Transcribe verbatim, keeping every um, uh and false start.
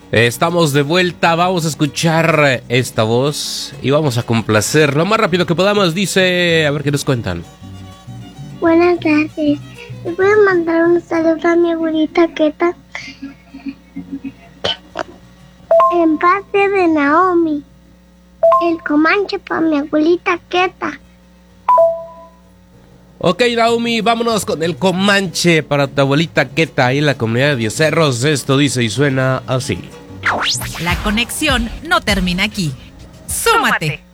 Estamos de vuelta, vamos a escuchar esta voz y vamos a complacer lo más rápido que podamos. Dice, a ver qué nos cuentan. Buenas tardes, ¿me puedes mandar un saludo a mi abuelita Keta? En parte de Naomi, el Comanche para mi abuelita Keta. Ok, Naomi, vámonos con el Comanche para tu abuelita Keta ahí en la comunidad de Diez Cerros. Esto dice y suena así. La conexión no termina aquí. ¡Súmate!